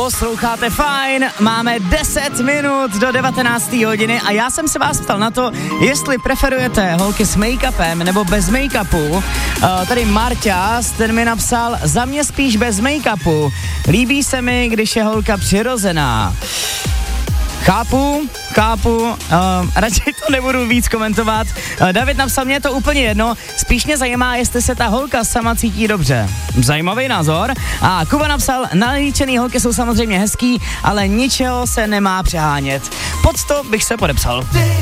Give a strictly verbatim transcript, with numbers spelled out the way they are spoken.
Posloucháte Fajn, máme deset minut do devatenácté hodiny a já jsem se vás ptal na to, jestli preferujete holky s make-upem nebo bez make-upu. Uh, tady Marťas, ten mi napsal, za mě spíš bez make-upu. Líbí se mi, když je holka přirozená. Chápu, chápu, uh, radši to nebudu víc komentovat. Uh, David napsal, mě je to úplně jedno, spíš mě zajímá, jestli se ta holka sama cítí dobře. Zajímavý názor. A Kuba napsal, nalíčený holky jsou samozřejmě hezký, ale ničeho se nemá přehánět. Pod to bych se podepsal.